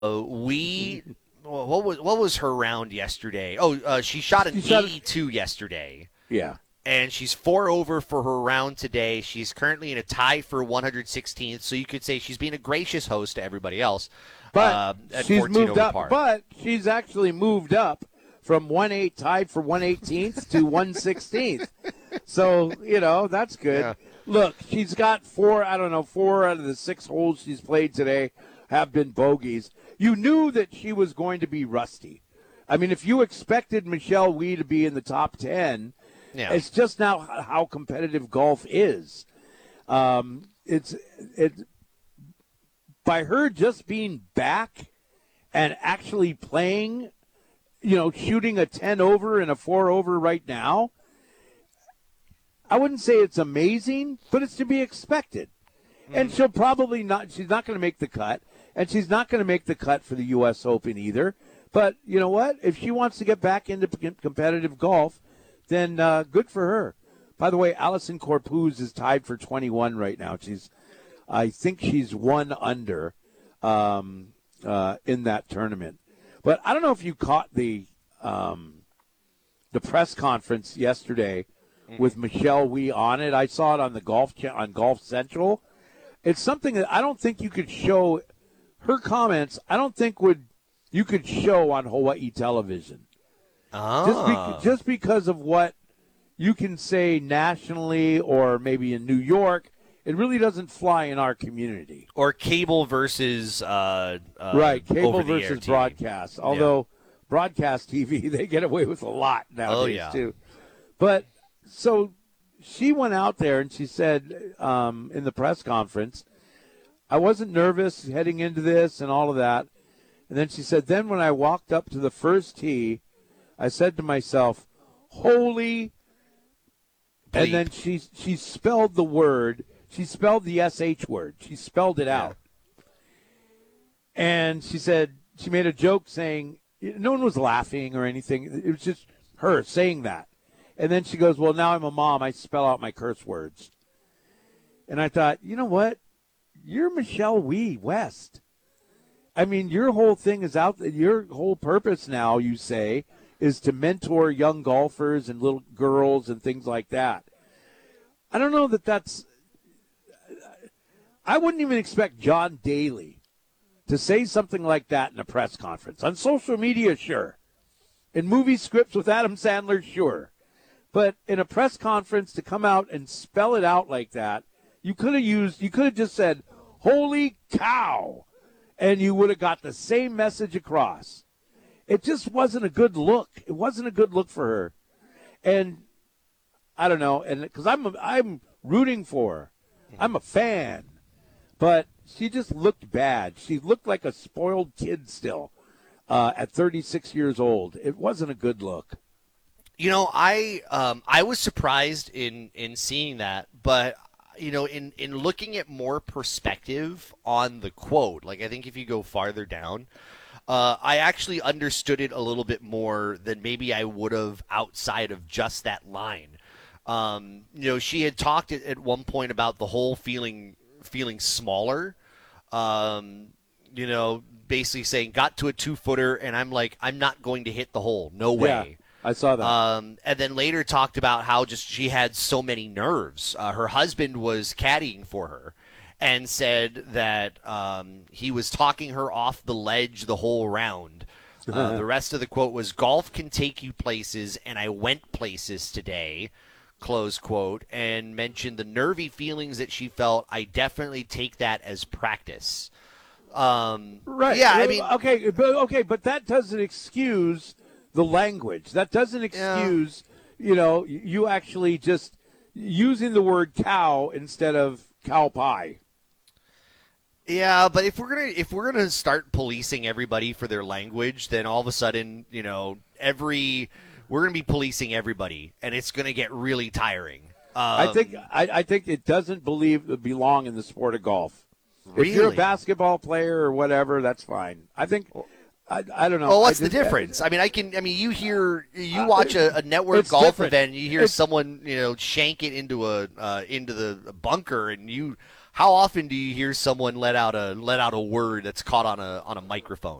we what was her round yesterday? She shot an 82 yesterday. Yeah. And she's 4 over for her round today. She's currently in a tie for 116th, so you could say she's being a gracious host to everybody else. But at she's 14 moved over up. par. But she's actually moved up from 1-8 tied for 118th to 116th. So, that's good. Yeah. Look, she's got 4 out of the 6 holes she's played today have been bogeys. You knew that she was going to be rusty. I mean, if you expected Michelle Wie to be in the top 10, it's just now how competitive golf is. It's by her just being back and actually playing, shooting a 10 over and a 4 over right now. I wouldn't say it's amazing, but it's to be expected. And she'll probably not. She's not going to make the cut, and she's not going to make the cut for the U.S. Open either. But you know what? If she wants to get back into competitive golf, then good for her. By the way, Allison Corpuz is tied for 21 right now. I think she's 1 under in that tournament. But I don't know if you caught the press conference yesterday with Michelle Wie on it. I saw it on the on Golf Central. It's something that I don't think you could show. Her comments, I don't think you could show on Hawaii television. Just because of what you can say nationally or maybe in New York, it really doesn't fly in our community. Or cable versus right, cable versus broadcast. Although broadcast TV, they get away with a lot nowadays too. But so she went out there and she said in the press conference, I wasn't nervous heading into this and all of that. And then she said, then when I walked up to the first tee, I said to myself, holy, bleep. And then she spelled the word. She spelled the SH word. She spelled it out. And she said, she made a joke saying, no one was laughing or anything. It was just her saying that. And then she goes, well, now I'm a mom. I spell out my curse words. And I thought, you know what? You're Michelle Wie West. I mean, your whole thing is out. Your whole purpose now, you say, is to mentor young golfers and little girls and things like that. I don't know that's. I wouldn't even expect John Daly to say something like that in a press conference. On social media, sure. In movie scripts with Adam Sandler, sure. But in a press conference to come out and spell it out like that, you could have just said, holy cow, and you would have got the same message across. It just wasn't a good look. It wasn't a good look for her. And I don't know, and because I'm rooting for her. I'm a fan. But she just looked bad. She looked like a spoiled kid still at 36 years old. It wasn't a good look. I was surprised in seeing that, but in looking at more perspective on the quote, like I think if you go farther down, I actually understood it a little bit more than maybe I would have outside of just that line. She had talked at one point about the whole feeling smaller, basically saying got to a 2-footer and I'm like, I'm not going to hit the hole. No way. Yeah, I saw that. And then later talked about how just she had so many nerves. Her husband was caddying for her and said that he was talking her off the ledge the whole round. The rest of the quote was, golf can take you places, and I went places today, close quote, and mentioned the nervy feelings that she felt. I definitely take that as practice. Right. Yeah, I mean. Okay, but that doesn't excuse the language. That doesn't excuse, you actually just using the word cow instead of cow pie. Yeah, but if we're gonna start policing everybody for their language, then all of a sudden, we're gonna be policing everybody, and it's gonna get really tiring. I think it doesn't belong in the sport of golf. Really? If you're a basketball player or whatever, that's fine. I think. I don't know. Well, what's the difference? You watch a network golf event, and you hear someone, shank it into the bunker, and How often do you hear someone let out a word that's caught on a microphone?